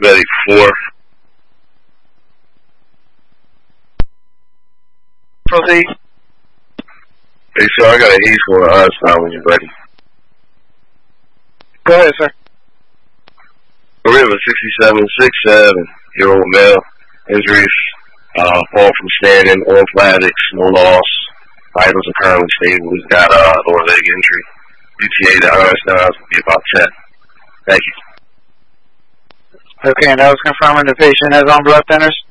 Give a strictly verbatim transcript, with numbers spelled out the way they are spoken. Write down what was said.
Medic four. Proceed. Hey, sir, I got a heat for an Einstein when you're ready. Go ahead, sir. River sixty-seven six seven, year old male, injuries, uh, fall from standing, orthotics, no loss. Vitals are currently stable. He's got uh, lower leg injury. U T A to Einstein will be about ten. Thank you. Okay, and that was confirming the patient has on blood thinners?